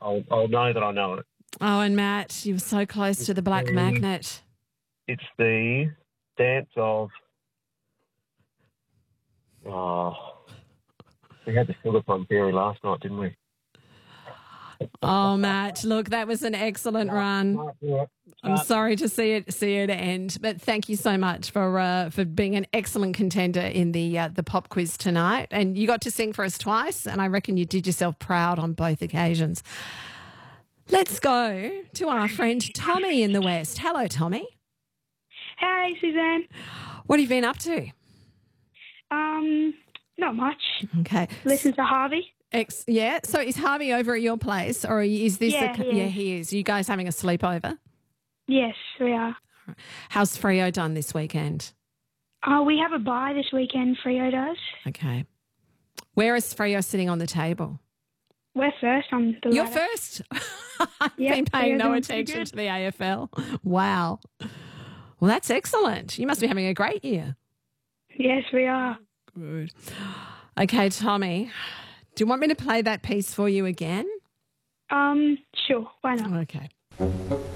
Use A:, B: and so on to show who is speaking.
A: I'll know that I know it.
B: Oh, and Matt, you were so close to the black magnet.
A: It's the dance of... Oh, we had the Silicon Theory last night, didn't we?
B: Oh, Matt, look, that was an excellent run. I'm sorry to see it end, but thank you so much for being an excellent contender in the pop quiz tonight. And you got to sing for us twice, and I reckon you did yourself proud on both occasions. Let's go to our friend Tommy in the West. Hello, Tommy.
C: Hey, Suzanne.
B: What have you been up to?
C: Not much.
B: Okay.
C: Listen to Harvey.
B: Yeah. So is Harvey over at your place, or is this?
C: Yeah,
B: he is. You guys having a sleepover?
C: Yes, we are.
B: How's Freo done this weekend?
C: We have a bye this weekend, Freo does.
B: Okay. Where is Freo sitting on the table?
C: We're first on the
B: You're
C: ladder.
B: first? I've been paying no attention to the AFL. Wow. Well, that's excellent. You must be having a great year.
C: Yes, we are.
B: Good. Okay, Tommy, do you want me to play that piece for you again?
C: Sure, why not?
B: Okay.